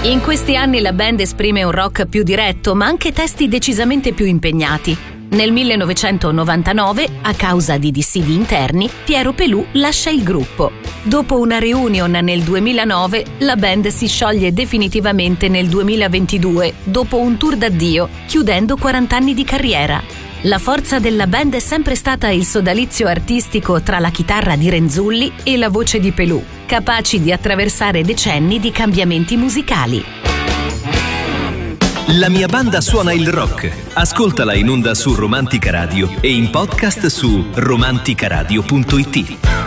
In questi anni la band esprime un rock più diretto, ma anche testi decisamente più impegnati. Nel 1999, a causa di dissidi interni, Piero Pelù lascia il gruppo. Dopo una reunion nel 2009, la band si scioglie definitivamente nel 2022, dopo un tour d'addio, chiudendo 40 anni di carriera. La forza della band è sempre stata il sodalizio artistico tra la chitarra di Renzulli e la voce di Pelù, capaci di attraversare decenni di cambiamenti musicali. La mia banda suona il rock. Ascoltala in onda su Romantica Radio e in podcast su romanticaradio.it.